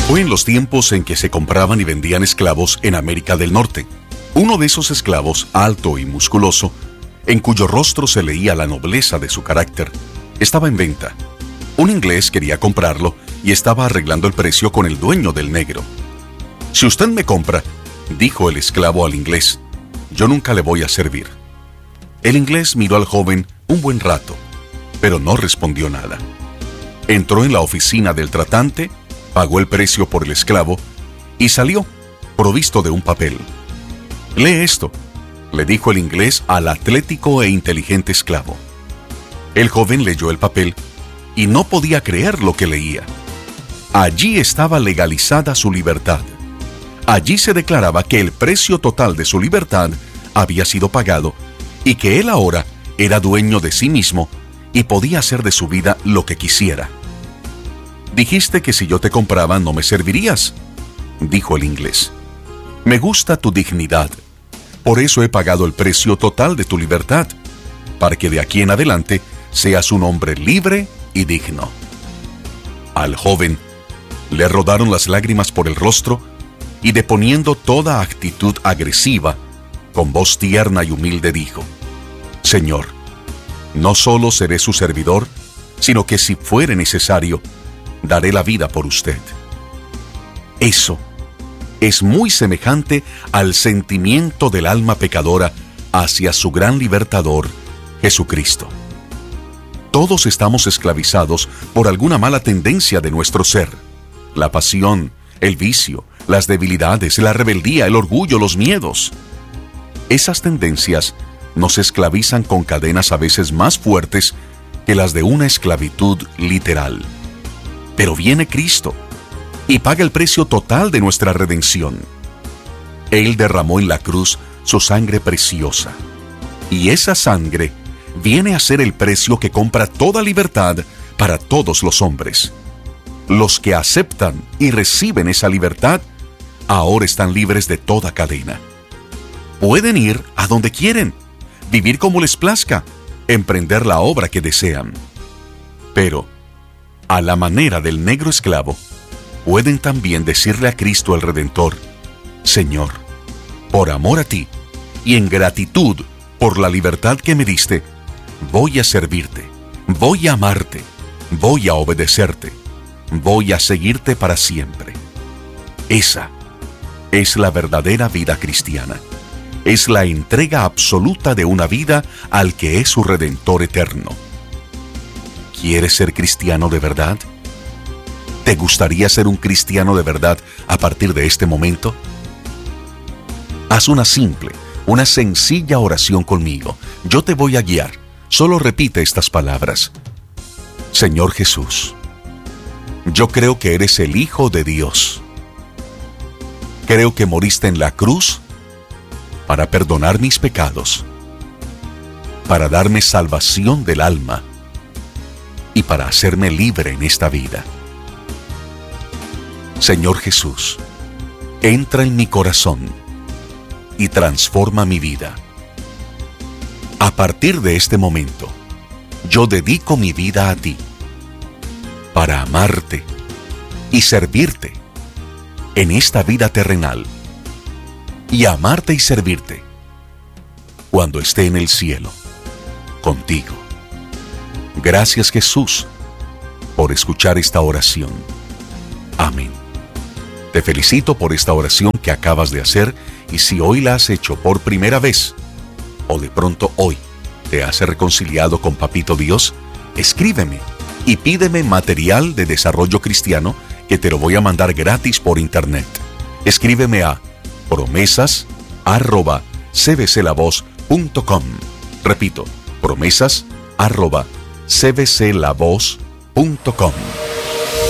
Fue en los tiempos en que se compraban y vendían esclavos en América del Norte. Uno de esos esclavos, alto y musculoso, en cuyo rostro se leía la nobleza de su carácter, estaba en venta. Un inglés quería comprarlo y estaba arreglando el precio con el dueño del negro. «Si usted me compra», dijo el esclavo al inglés, «yo nunca le voy a servir». El inglés miró al joven un buen rato, pero no respondió nada. Entró en la oficina del tratante, pagó el precio por el esclavo y salió, provisto de un papel. «Lee esto», le dijo el inglés al atlético e inteligente esclavo. El joven leyó el papel y no podía creer lo que leía. Allí estaba legalizada su libertad. Allí se declaraba que el precio total de su libertad había sido pagado y que él ahora era dueño de sí mismo y podía hacer de su vida lo que quisiera. «Dijiste que si yo te compraba no me servirías», dijo el inglés. «Me gusta tu dignidad. Por eso he pagado el precio total de tu libertad, para que de aquí en adelante seas un hombre libre y digno». Al joven le rodaron las lágrimas por el rostro y, deponiendo toda actitud agresiva, con voz tierna y humilde dijo: «Señor, no solo seré su servidor, sino que si fuere necesario, daré la vida por usted». Eso es muy semejante al sentimiento del alma pecadora hacia su gran libertador, Jesucristo. Todos estamos esclavizados por alguna mala tendencia de nuestro ser. La pasión, el vicio, las debilidades, la rebeldía, el orgullo, los miedos. Esas tendencias nos esclavizan con cadenas a veces más fuertes que las de una esclavitud literal. Pero viene Cristo y paga el precio total de nuestra redención. Él derramó en la cruz su sangre preciosa, y esa sangre viene a ser el precio que compra toda libertad para todos los hombres. Los que aceptan y reciben esa libertad, ahora están libres de toda cadena. Pueden ir a donde quieren, vivir como les plazca, emprender la obra que desean. Pero, a la manera del negro esclavo, pueden también decirle a Cristo el Redentor: «Señor, por amor a ti y en gratitud por la libertad que me diste, voy a servirte, voy a amarte, voy a obedecerte, voy a seguirte para siempre». Esa es la verdadera vida cristiana. Es la entrega absoluta de una vida al que es su Redentor eterno. ¿Quieres ser cristiano de verdad? ¿Te gustaría ser un cristiano de verdad a partir de este momento? Haz una simple, una sencilla oración conmigo. Yo te voy a guiar. Solo repite estas palabras: «Señor Jesús, yo creo que eres el Hijo de Dios. Creo que moriste en la cruz para perdonar mis pecados, para darme salvación del alma y para hacerme libre en esta vida. Señor Jesús, entra en mi corazón y transforma mi vida. A partir de este momento, yo dedico mi vida a ti, para amarte y servirte en esta vida terrenal, y amarte y servirte cuando esté en el cielo contigo». Gracias, Jesús, por escuchar esta oración. Amén. Te felicito por esta oración que acabas de hacer, y si hoy la has hecho por primera vez, o de pronto hoy te has reconciliado con Papito Dios, escríbeme y pídeme material de desarrollo cristiano que te lo voy a mandar gratis por internet. Escríbeme a promesas@cbclavoz.com. Repito, promesas@cbclavoz.com.